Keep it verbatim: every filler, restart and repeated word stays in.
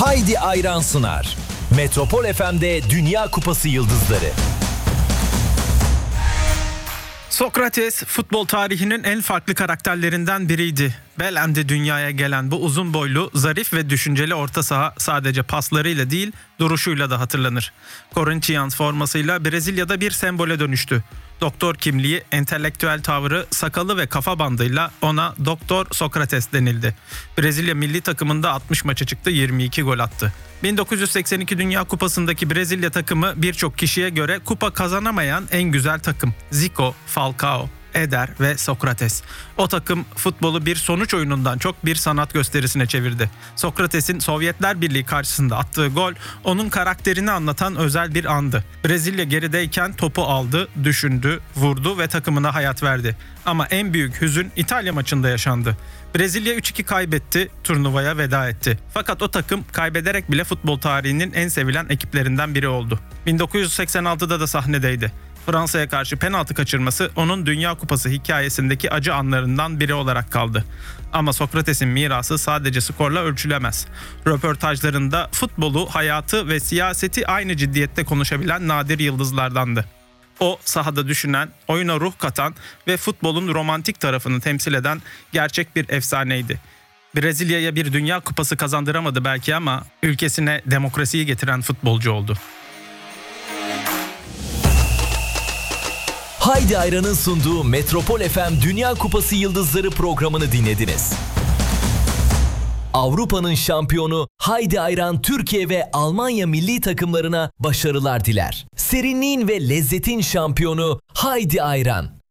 Haydi Ayran sunar. Metropol F M'de Dünya Kupası Yıldızları. Sokrates futbol tarihinin en farklı karakterlerinden biriydi. Belem'de dünyaya gelen bu uzun boylu, zarif ve düşünceli orta saha sadece paslarıyla değil, duruşuyla da hatırlanır. Corinthians formasıyla Brezilya'da bir sembole dönüştü. Doktor kimliği, entelektüel tavrı, sakalı ve kafa bandıyla ona Doktor Sokrates denildi. Brezilya milli takımında altmış maça çıktı, yirmi iki gol attı. bin dokuz yüz seksen iki Dünya Kupası'ndaki Brezilya takımı birçok kişiye göre kupa kazanamayan en güzel takım. Zico, Falcao, Eder ve Sokrates. O takım futbolu bir sonuç oyunundan çok bir sanat gösterisine çevirdi. Sokrates'in Sovyetler Birliği karşısında attığı gol onun karakterini anlatan özel bir andı. Brezilya gerideyken topu aldı, düşündü, vurdu ve takımına hayat verdi. Ama en büyük hüzün İtalya maçında yaşandı. Brezilya üç iki kaybetti, turnuvaya veda etti. Fakat o takım kaybederek bile futbol tarihinin en sevilen ekiplerinden biri oldu. bin dokuz yüz seksen altıda da sahnedeydi. Fransa'ya karşı penaltı kaçırması onun Dünya Kupası hikayesindeki acı anlarından biri olarak kaldı. Ama Sokrates'in mirası sadece skorla ölçülemez. Röportajlarında futbolu, hayatı ve siyaseti aynı ciddiyette konuşabilen nadir yıldızlardandı. O sahada düşünen, oyuna ruh katan ve futbolun romantik tarafını temsil eden gerçek bir efsaneydi. Brezilya'ya bir Dünya Kupası kazandıramadı belki ama ülkesine demokrasiyi getiren futbolcu oldu. Haydi Ayran'ın sunduğu Metropol F M Dünya Kupası Yıldızları programını dinlediniz. Avrupa'nın şampiyonu Haydi Ayran Türkiye ve Almanya milli takımlarına başarılar diler. Serinliğin ve lezzetin şampiyonu Haydi Ayran.